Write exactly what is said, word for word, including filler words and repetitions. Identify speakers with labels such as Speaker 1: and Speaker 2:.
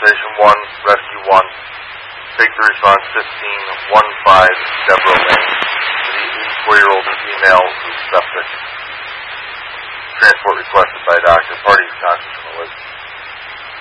Speaker 1: Station one, Rescue one. Take the response fifteen one five Deborah Lane. The eighty-four-year-old female who's septic. Transport requested by doctor. Parties conscious from the list.